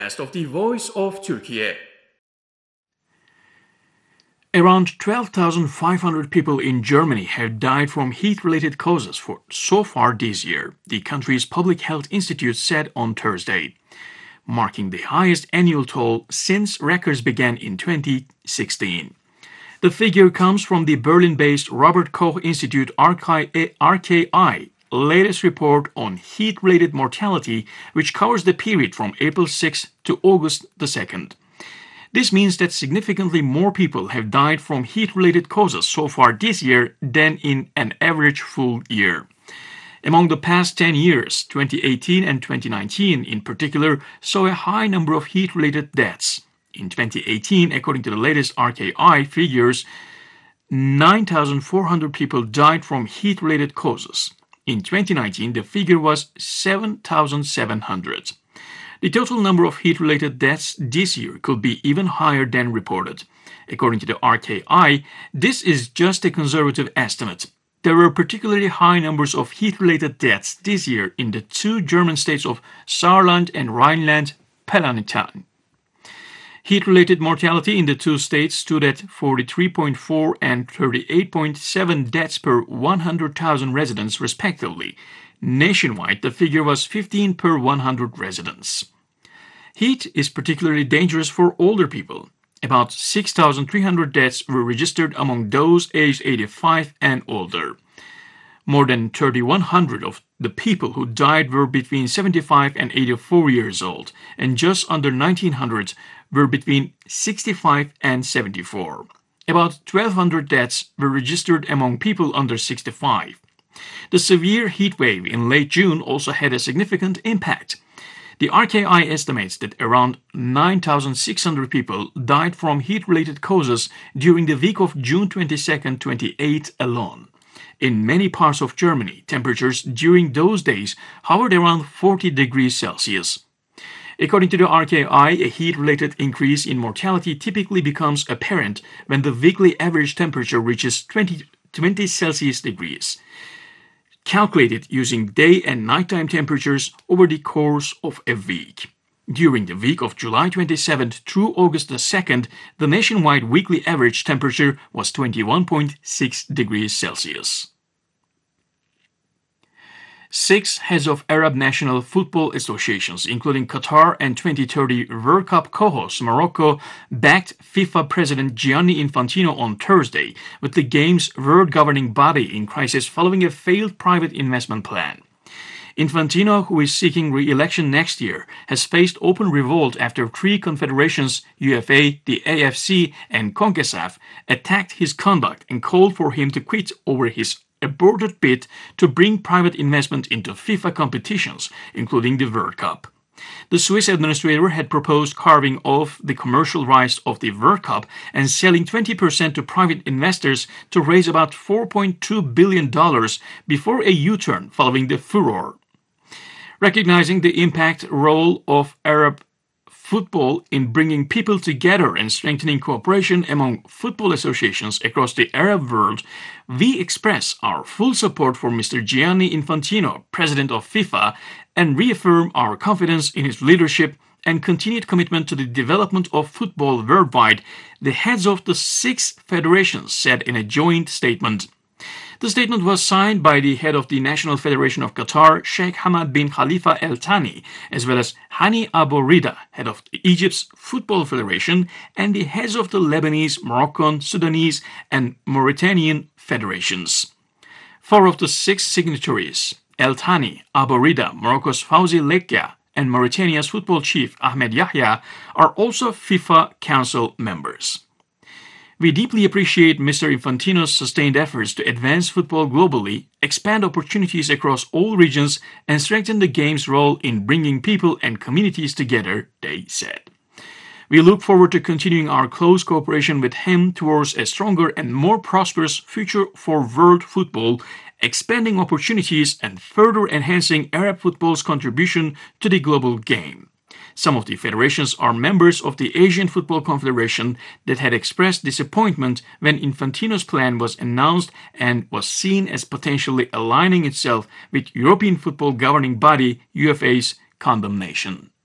of the Voice of Turkey. Around 12,500 people in Germany have died from heat-related causes so far this year, the country's Public Health Institute said on Thursday, marking the highest annual toll since records began in 2016. The figure comes from the Berlin-based Robert Koch Institute RKI latest report on heat-related mortality, which covers the period from April 6 to August 2nd. This means that significantly more people have died from heat-related causes so far this year than in an average full year. Among the past 10 years, 2018 and 2019 in particular saw a high number of heat-related deaths. In 2018, according to the latest RKI figures, 9,400 people died from heat-related causes. In 2019, the figure was 7,700. The total number of heat-related deaths this year could be even higher than reported. According to the RKI, this is just a conservative estimate. There were particularly high numbers of heat-related deaths this year in the two German states of Saarland and Rhineland-Palatinate. Heat-related mortality in the two states stood at 43.4 and 38.7 deaths per 100,000 residents respectively. Nationwide, the figure was 15 per 100 residents. Heat is particularly dangerous for older people. About 6,300 deaths were registered among those aged 85 and older. More than 3,100 of the people who died were between 75 and 84 years old, and just under 1,900 were between 65 and 74. About 1,200 deaths were registered among people under 65. The severe heat wave in late June also had a significant impact. The RKI estimates that around 9,600 people died from heat-related causes during the week of June 22-28 alone. In many parts of Germany, temperatures during those days hovered around 40 degrees Celsius. According to the RKI, a heat-related increase in mortality typically becomes apparent when the weekly average temperature reaches 20 Celsius degrees, calculated using day and nighttime temperatures over the course of a week. During the week of July 27th through August 2nd, the nationwide weekly average temperature was 21.6 degrees Celsius. 6 heads of Arab national football associations, including Qatar and 2030 World Cup co-host Morocco, backed FIFA President Gianni Infantino on Thursday, with the game's world governing body in crisis following a failed private investment plan. Infantino, who is seeking re-election next year, has faced open revolt after three confederations, UEFA, the AFC, and CONCACAF, attacked his conduct and called for him to quit over his aborted bid to bring private investment into FIFA competitions, including the World Cup. The Swiss administrator had proposed carving off the commercial rights of the World Cup and selling 20% to private investors to raise about $4.2 billion before a U-turn following the furor. Recognizing the impact role of Arab football in bringing people together and strengthening cooperation among football associations across the Arab world, we express our full support for Mr. Gianni Infantino, President of FIFA, and reaffirm our confidence in his leadership and continued commitment to the development of football worldwide, the heads of the 6 federations said in a joint statement. The statement was signed by the head of the National Federation of Qatar, Sheikh Hamad bin Khalifa Al Thani, as well as Hani Abu Rida, head of Egypt's Football Federation, and the heads of the Lebanese, Moroccan, Sudanese, and Mauritanian federations. 4 of the 6 signatories, Al Thani, Abu Rida, Morocco's Fawzi Lekja, and Mauritania's football chief Ahmed Yahya, are also FIFA Council members. We deeply appreciate Mr. Infantino's sustained efforts to advance football globally, expand opportunities across all regions, and strengthen the game's role in bringing people and communities together, they said. We look forward to continuing our close cooperation with him towards a stronger and more prosperous future for world football, expanding opportunities and further enhancing Arab football's contribution to the global game. Some of the federations are members of the Asian Football Confederation that had expressed disappointment when Infantino's plan was announced and was seen as potentially aligning itself with European football governing body UEFA's condemnation.